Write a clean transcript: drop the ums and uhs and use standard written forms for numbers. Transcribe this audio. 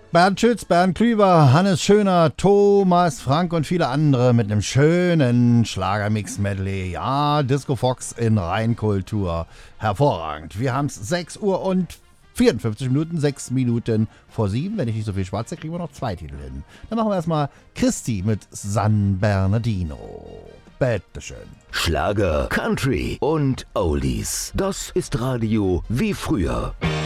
Bernd Schütz, Bernd Klüver, Hannes Schöner, Thomas Frank und viele andere mit einem schönen Schlagermix-Medley. Ja, Disco Fox in Reinkultur. Hervorragend. Wir haben es 6 Uhr und 54 Minuten, 6 Minuten vor 7. Wenn ich nicht so viel schwatze, kriegen wir noch 2 Titel hin. Dann machen wir erstmal Christi mit San Bernardino. Bitteschön. Schlager, Country und Oldies. Das ist Radio wie früher.